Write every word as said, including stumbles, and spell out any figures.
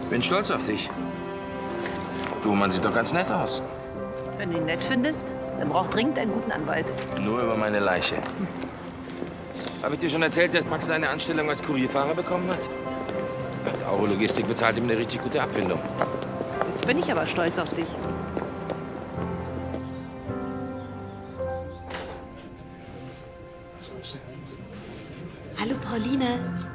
Bin stolz auf dich. Du, man sieht doch ganz nett aus. Wenn du ihn nett findest, dann braucht dringend einen guten Anwalt. Nur über meine Leiche. Hm. Habe ich dir schon erzählt, dass Max eine Anstellung als Kurierfahrer bekommen hat? Die Auro Logistik bezahlt ihm eine richtig gute Abfindung. Jetzt bin ich aber stolz auf dich. Hallo, Pauline.